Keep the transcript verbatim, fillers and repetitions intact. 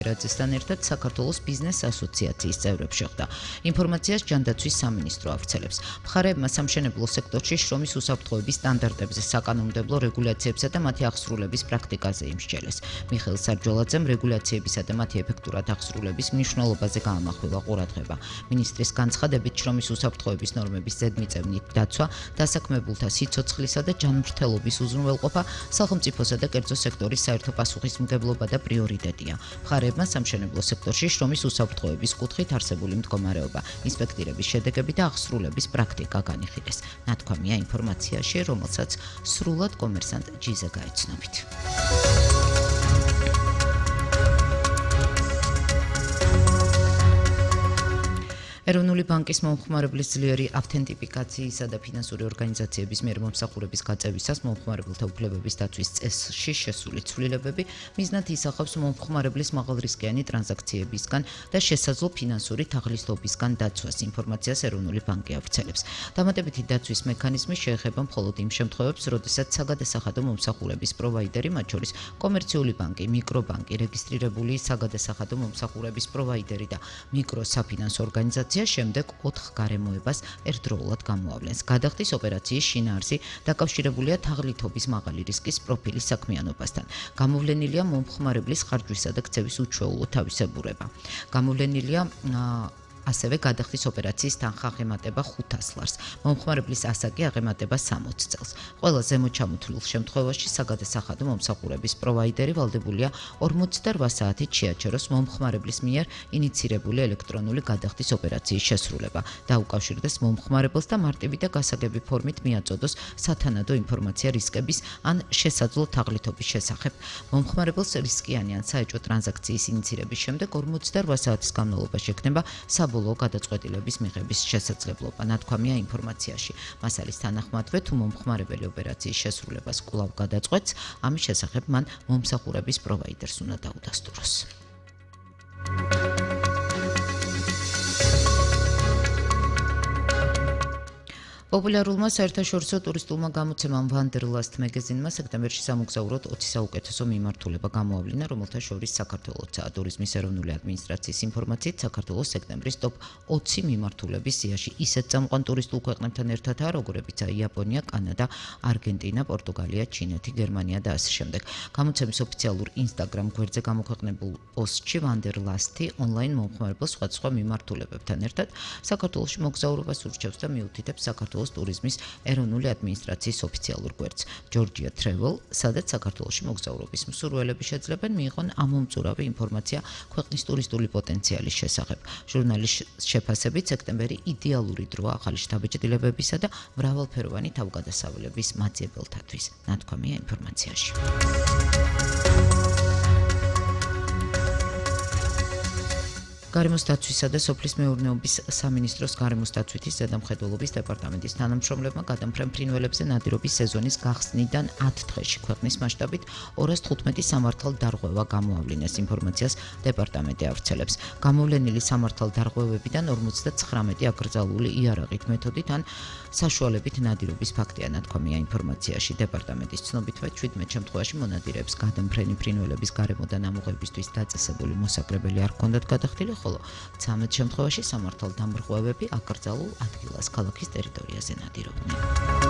რაძესთან ერთად საქართველოს ბიზნეს ასოციაციის წევრებს შეხვდა. ინფორმაციას ჯანდაცვის სამინისტრო ავრცელებს. მხარეებმა სამშენებლო სექტორში შრომის უსაფრთხოების სტანდარტებზე, საკანონმდებლო რეგულაციებსა და მათი აღსრულების პრაქტიკაზე იმსჯელეს. მიხეილ სარჯოლაძემ რეგულაციებისა და მათი ეფექტურად აღსრულების მნიშვნელობაზე გაამახვილა ყურადღება. მინისტრის განცხადებით, შრომის უსაფრთხოების ნორმების ზედმიწევნით დაცვა, დასაქმებულთა სიცოცხლისა და ჯანმრთელობის უზრუნველყოფა სახელმწიფოსა და კერძო სექტორის საერთო პასუხისმგებლობა და პრიორიტეტია. მხარეებმა სამშენებლო სექტორში შრომის უსაფრთხოების კუთხით არსებული მდგომარეობა, ინსპექტირების შედეგები და აღსრულების პრაქტიკა განიხილეს. ნათქვამია ინფორმაციაში, რომელსაც სრულად კომერსანტ ჯიზე გაეცნობით. ეროვნული ბანკის მომხმარებლის ძლიერი ავთენტიფიკაციისა და ფინანსური ორგანიზაციების მიერ მომსახურების გაწევისას მომხმარებელთა უფლებების დაცვის წესში შესული ცვლილებები მიზნად ისახავს მომხმარებლის მაღალრისკიანი ტრანზაქციებისგან და შესაძლო ფინანსური თაღლისლობისგან დაცვას. ინფორმაციას ეროვნული ბანკი ავრცელებს. დამატებითი დაცვის მექანიზმი შეეხება მხოლოდ იმ შემთხვევებს, როდესაც საგადასახადო მომსახურების პროვაიდერი, მათ შორის კომერციული ბანკი, მიკრობანკი, რეგისტრირებული საგადასახადო მომსახურების პროვაიდერი და მიკროსაფინანსო ორგანიზაცია შემდეგ ოთხ გარემოებას ერთდროულად გამოავლენს. გადახდის ოპერაციის შინაარსი დაკავშირებულია თაღლითობის მაღალი რისკის პროფილის საქმიანობასთან. გამოვლენილია მომხმარებლის ხარჯვისა და ქცევის უჩვეულო თავისებურება. გამოვლენილია ასევე გადახდის ოპერაციის თანხა აღემატება ხუთას ლარს, მომხმარებლის ასაკი აღემატება სამოც წელს. ყველა ზემოჩამოთვლილ შემთხვევაში საგადასახადო მომსახურების პროვაიდერი ვალდებულია ორმოცდარვა საათით შეაჩეროს მომხმარებლის მიერ ინიცირებული ელექტრონული გადახდის ოპერაციის შესრულება, დაუკავშირდეს მომხმარებელს და მარტივი და გასაგები ფორმით მიაწოდოს სათანადო ინფორმაცია რისკების ან შესაძლო თაღლითობის შესახებ. მომხმარებელს რისკიანი ან საეჭვო ტრანზაქციის ინიცირების შემდეგ ორმოცდარვა საათის განმავლობაში ექნება საბოლოო გადაწყვეტილების მიღების შესაძლებლობა. ნათქვამია ინფორმაციაში. მას არის თანახმადვე, თუ მომხმარებელი ოპერაციის შესრულებას კვლავ გადაწყვეტს, ამის შესახებ მან მომსახურების პროვაიდერს უნდა დაუდასტუროს. პოპულარულმა საერთაშორისო ტურისტულმა გამოცემამ Wanderlust მაგაზინმა სექტემბერში სამოგზაუროდ ოცი საუკეთესო მიმართულება გამოავლინა, რომელთა შორის საქართველოსაა. ტურიზმის ეროვნული ადმინისტრაციის ინფორმაციით, საქართველოს სექტემბრის ტოპ ოცი მიმართულების სიაში ისეთ წამყვან ტურისტულ ქვეყნებთან ერთადაა, როგორებიცაა იაპონია, კანადა, არგენტინა, პორტუგალია, ჩინეთი, გერმანია და ასე შემდეგ. გამოცემის ოფიციალურ Instagram გვერდზე გამოქვეყნებულ პოსტში Wanderlust-ი ონლაინ მომხმარებელს სხვადასხვა მიმართულებებთან ერთად საქართველოში მოგზაურობას ურჩევს და მიუთითებს საქართველოს ტურიზმის ეროვნული ადმინისტრაციის ოფიციალურ გვერდს Georgia Travel, სადაც საქართველოში მოგზაურობის მსურველები შეძლებენ მიიღონ ამომწურავი ინფორმაცია ქვეყნის ტურისტული პოტენციალის შესახებ. ჟურნალის შეფასებით, სექტემბერი იდეალური დროა ახალი შთაბეჭდილებებისა და მრავალფეროვანი თავგადასავლების მაძიებელთათვის. ნათქვამია ინფორმაციაში. გარემოს დაცვისა და სოფლის მეურნეობის სამინისტროს გარემოს დაცვითის ზედამხედველობის დეპარტამენტის თანამშრომლებმა გადამფრენ ფრინველებზე ნადირობის სეზონის გახსნიდან ათ დღეში ქვეყნის მასშტაბით ორას თხუთმეტი სამართალ დარღვევა გამოავლინეს. ინფორმაციას დეპარტამენტი ავრცელებს. გამოვლენილი სამართალ დარღვევებიდან ორმოცდაცხრამეტი აკრძალული იარაღით მეთოდით ან საშუალებით ნადირობის ფაქტია. ნათქვამია ინფორმაციაში. დეპარტამენტის ცნობითვე შვიდმეტ შემთხვევაში მონადირეებს გადამფრენი ფრინველების გარემოდან ამოღებისთვის დაწესებული მოსაკრებელი არ ჰქონდათ გადახდილი, ხოლო ცამეტ შემთხვევაში სამართალ დამრღვევები აკრძალულ ადგილას ქალაქის ტერიტორიაზე ნადირობდნენ.